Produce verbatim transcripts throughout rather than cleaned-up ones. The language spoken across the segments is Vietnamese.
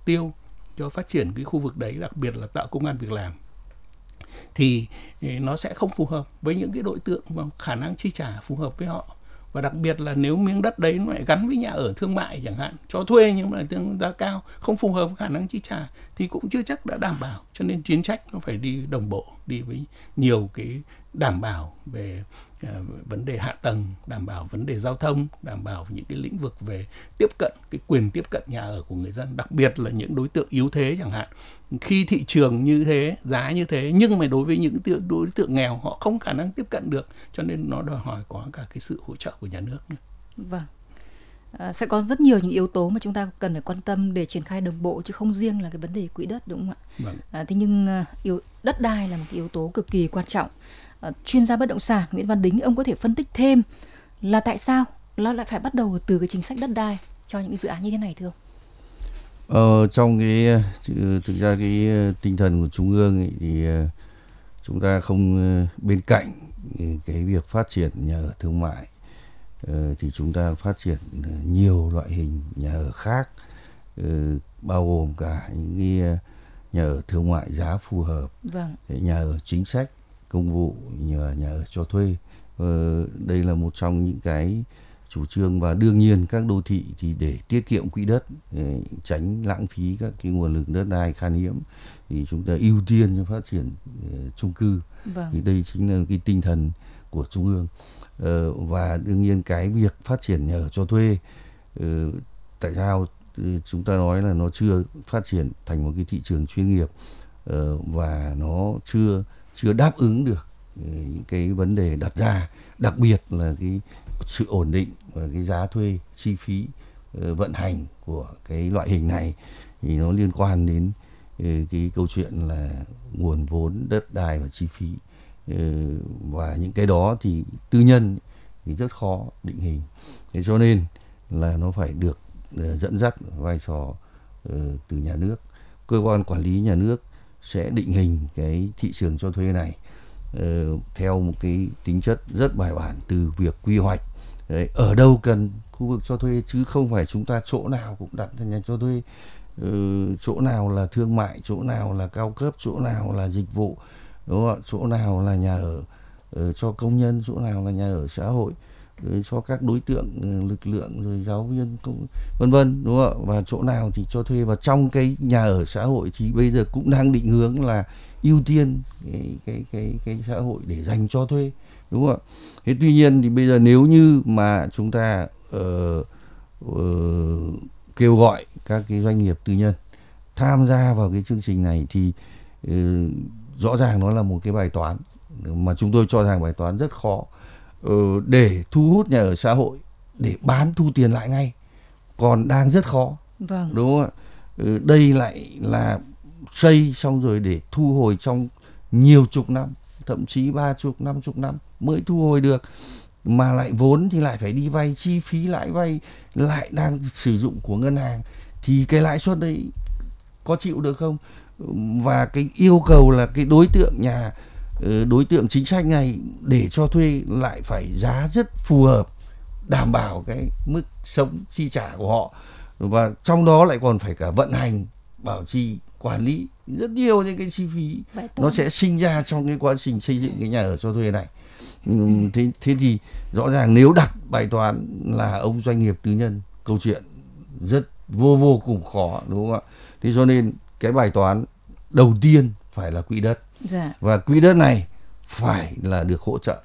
tiêu cho phát triển cái khu vực đấy, đặc biệt là tạo công ăn việc làm, thì nó sẽ không phù hợp với những cái đối tượng mà khả năng chi trả phù hợp với họ. Và đặc biệt là nếu miếng đất đấy nó lại gắn với nhà ở thương mại chẳng hạn, cho thuê nhưng mà tương giá cao, không phù hợp với khả năng chi trả, thì cũng chưa chắc đã đảm bảo. Cho nên chính sách nó phải đi đồng bộ, đi với nhiều cái đảm bảo về uh, vấn đề hạ tầng, đảm bảo vấn đề giao thông, đảm bảo những cái lĩnh vực về tiếp cận, cái quyền tiếp cận nhà ở của người dân, đặc biệt là những đối tượng yếu thế chẳng hạn. Khi thị trường như thế, giá như thế, nhưng mà đối với những đối tượng nghèo họ không khả năng tiếp cận được, cho nên nó đòi hỏi có cả cái sự hỗ trợ của nhà nước nữa. Vâng. À, sẽ có rất nhiều những yếu tố mà chúng ta cần phải quan tâm để triển khai đồng bộ, chứ không riêng là cái vấn đề quỹ đất, đúng không ạ? Vâng. À, thế nhưng yếu, đất đai là một cái yếu tố cực kỳ quan trọng. À, chuyên gia bất động sản Nguyễn Văn Đính, ông có thể phân tích thêm là tại sao nó lại phải bắt đầu từ cái chính sách đất đai cho những cái dự án như thế này thưa ông? Ờ, trong cái thực ra cái tinh thần của Trung ương ấy, thì chúng ta không bên cạnh cái việc phát triển nhà ở thương mại thì chúng ta phát triển nhiều loại hình nhà ở khác, bao gồm cả những cái nhà ở thương mại giá phù hợp, vâng. nhà ở chính sách công vụ, nhà, nhà ở cho thuê. Đây là một trong những cái chủ trương, và đương nhiên các đô thị thì để tiết kiệm quỹ đất, để tránh lãng phí các cái nguồn lực đất đai khan hiếm, thì chúng ta ưu tiên cho phát triển uh, chung cư. Vâng. Thì đây chính là cái tinh thần của Trung ương. Uh, và đương nhiên cái việc phát triển nhà ở cho thuê, uh, tại sao uh, chúng ta nói là nó chưa phát triển thành một cái thị trường chuyên nghiệp, uh, và nó chưa chưa đáp ứng được uh, những cái vấn đề đặt ra, đặc biệt là cái sự ổn định và cái giá thuê, chi phí uh, vận hành của cái loại hình này, thì nó liên quan đến uh, cái câu chuyện là nguồn vốn, đất đai và chi phí, uh, và những cái đó thì tư nhân thì rất khó định hình. Thế cho nên là nó phải được uh, dẫn dắt vai trò uh, từ nhà nước. Cơ quan quản lý nhà nước sẽ định hình cái thị trường cho thuê này uh, theo một cái tính chất rất bài bản, từ việc quy hoạch. Đấy, ở đâu cần khu vực cho thuê, chứ không phải chúng ta chỗ nào cũng đặt ra nhà cho thuê, ừ, chỗ nào là thương mại, chỗ nào là cao cấp, chỗ nào là dịch vụ, đúng không? Chỗ nào là nhà ở, ở cho công nhân, chỗ nào là nhà ở xã hội, rồi cho các đối tượng lực lượng, rồi giáo viên, vân vân, đúng không? Và chỗ nào thì cho thuê. Và trong cái nhà ở xã hội thì bây giờ cũng đang định hướng là ưu tiên cái cái cái cái xã hội để dành cho thuê, đúng không ạ? Thế tuy nhiên thì bây giờ nếu như mà chúng ta uh, uh, kêu gọi các cái doanh nghiệp tư nhân tham gia vào cái chương trình này thì uh, rõ ràng nó là một cái bài toán mà chúng tôi cho rằng bài toán rất khó, uh, để thu hút nhà ở xã hội để bán thu tiền lại ngay còn đang rất khó. Vâng. Đúng không ạ? Uh, đây lại là xây xong rồi để thu hồi trong nhiều chục năm, thậm chí ba chục, năm chục năm mới thu hồi được, mà lại vốn thì lại phải đi vay, chi phí lãi vay lại đang sử dụng của ngân hàng, thì cái lãi suất đấy có chịu được không? Và cái yêu cầu là cái đối tượng nhà, đối tượng chính sách này để cho thuê lại phải giá rất phù hợp, đảm bảo cái mức sống chi trả của họ, và trong đó lại còn phải cả vận hành, bảo trì, quản lý, rất nhiều những cái chi phí nó sẽ sinh ra trong cái quá trình xây dựng cái nhà ở cho thuê này. Thế, thế thì rõ ràng nếu đặt bài toán là ông doanh nghiệp tư nhân, câu chuyện rất vô vô cùng khó, đúng không ạ? Thế cho nên cái bài toán đầu tiên phải là quỹ đất. Dạ. Và quỹ đất này phải là được hỗ trợ,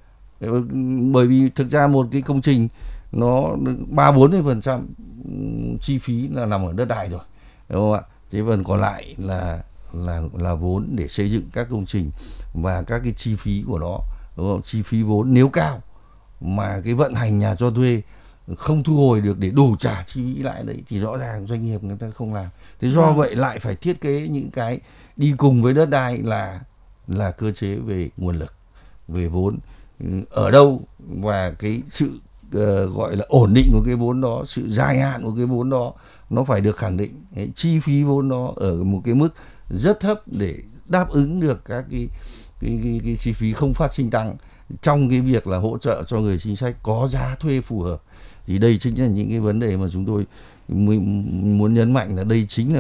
bởi vì thực ra một cái công trình nó ba bốn mươi phần trăm chi phí là nằm ở đất đai rồi, đúng không ạ? Thế phần còn lại là là là vốn để xây dựng các công trình và các cái chi phí của nó, đúng không? Chi phí vốn nếu cao mà cái vận hành nhà cho thuê không thu hồi được để đủ trả chi phí lại đấy, thì rõ ràng doanh nghiệp người ta không làm. Thế do à. vậy lại phải thiết kế những cái đi cùng với đất đai là là cơ chế về nguồn lực, về vốn ở đâu, và cái sự uh, gọi là ổn định của cái vốn đó, sự dài hạn của cái vốn đó nó phải được khẳng định. Cái chi phí vốn đó ở một cái mức rất thấp để đáp ứng được các cái cái, cái, cái chi phí không phát sinh tăng trong cái việc là hỗ trợ cho người chính sách có giá thuê phù hợp. Thì đây chính là những cái vấn đề mà chúng tôi muốn nhấn mạnh, là đây chính là